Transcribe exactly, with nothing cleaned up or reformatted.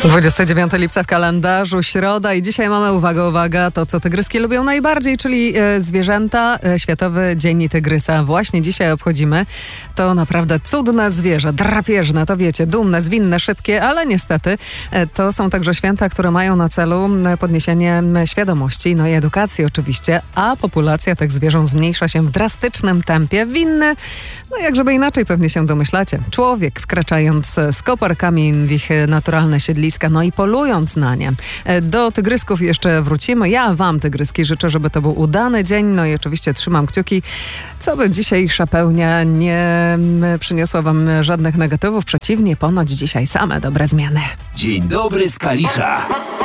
dwudziestego dziewiątego lipca w kalendarzu, środa i dzisiaj mamy, uwaga, uwaga, to co tygryski lubią najbardziej, czyli e, zwierzęta, e, Światowy Dzień Tygrysa. Właśnie dzisiaj obchodzimy. To naprawdę cudne zwierzę, drapieżne, to wiecie, dumne, zwinne, szybkie, ale niestety e, to są także święta, które mają na celu podniesienie świadomości, no i edukacji oczywiście, a populacja tych zwierząt zmniejsza się w drastycznym tempie. Winny, no jak żeby inaczej pewnie się domyślacie, człowiek wkraczając z koparkami w ich naturalne siedliska, no i polując na nie. Do tygrysków jeszcze wrócimy. Ja wam, tygryski, życzę, żeby to był udany dzień. No i oczywiście trzymam kciuki, co by dzisiejsza pełnia nie przyniosła wam żadnych negatywów. Przeciwnie, ponoć dzisiaj same dobre zmiany. Dzień dobry z Kalisza.